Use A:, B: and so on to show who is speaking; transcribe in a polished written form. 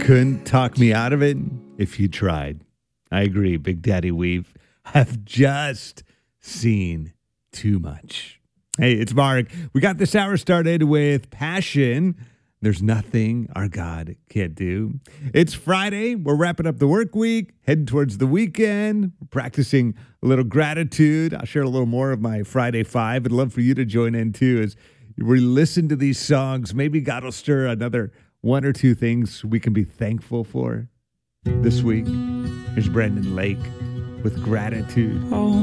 A: couldn't talk me out of it if you tried. I agree. Big Daddy Weave have just seen too much. Hey, it's Mark. We got this hour started with Passion. There's nothing our God can't do. It's Friday. We're wrapping up the work week, heading towards the weekend, practicing a little gratitude. I'll share a little more of my Friday Five. I'd love for you to join in too as we listen to these songs. Maybe God will stir another one or two things we can be thankful for this week. Here's Brandon Lake with Gratitude.
B: Oh,